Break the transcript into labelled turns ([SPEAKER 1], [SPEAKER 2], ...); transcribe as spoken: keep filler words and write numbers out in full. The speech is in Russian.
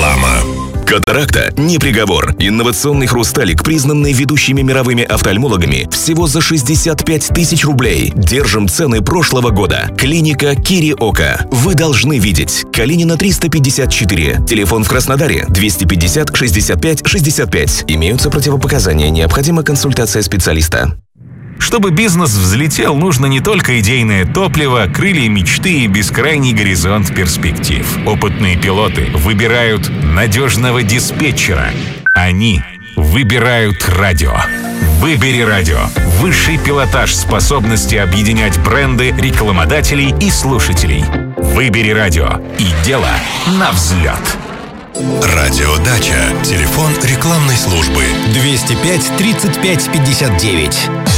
[SPEAKER 1] Реклама.
[SPEAKER 2] Катаракта не приговор. Инновационный хрусталик, признанный ведущими мировыми офтальмологами, всего за шестьдесят пять тысяч рублей. Держим цены прошлого года. Клиника Кириока. Вы должны видеть. Калинина триста пятьдесят четыре. Телефон в Краснодаре двести пятьдесят шестьдесят пять шестьдесят пять. Имеются противопоказания. Необходима консультация специалиста.
[SPEAKER 3] Чтобы бизнес взлетел, нужно не только идейное топливо, крылья мечты и бескрайний горизонт перспектив. Опытные пилоты выбирают надежного диспетчера. Они выбирают радио. Выбери радио. Высший пилотаж способности объединять бренды, рекламодателей и слушателей. Выбери радио. И дело на взлет.
[SPEAKER 1] Радиодача. Телефон рекламной службы
[SPEAKER 4] двести пять тридцать пять пятьдесят девять.